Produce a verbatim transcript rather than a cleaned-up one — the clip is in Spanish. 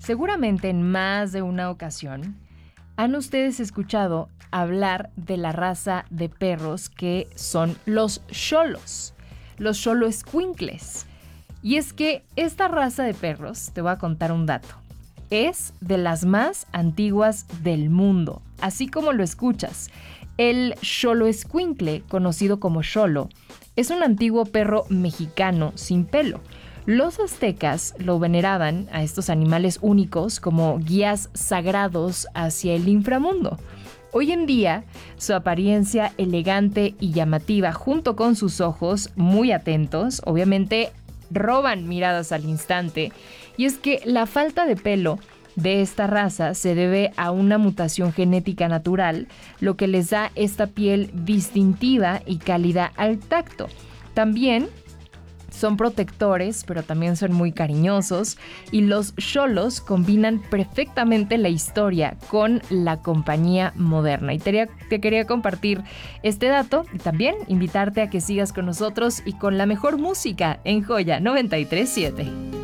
Seguramente en más de una ocasión han ustedes escuchado hablar de la raza de perros que son los xolos, los xoloescuincles. Y es que esta raza de perros, te voy a contar un dato, es de las más antiguas del mundo, así como lo escuchas. El xoloescuincle, conocido como xolo, es un antiguo perro mexicano sin pelo. Los aztecas lo veneraban a estos animales únicos como guías sagrados hacia el inframundo. Hoy en día, su apariencia elegante y llamativa, junto con sus ojos muy atentos, obviamente roban miradas al instante. Y es que la falta de pelo de esta raza se debe a una mutación genética natural, lo que les da esta piel distintiva y cálida al tacto. También son protectores, pero también son muy cariñosos, y los xolos combinan perfectamente la historia con la compañía moderna. Y te, te quería compartir este dato y también invitarte a que sigas con nosotros y con la mejor música en Joya noventa y tres punto siete.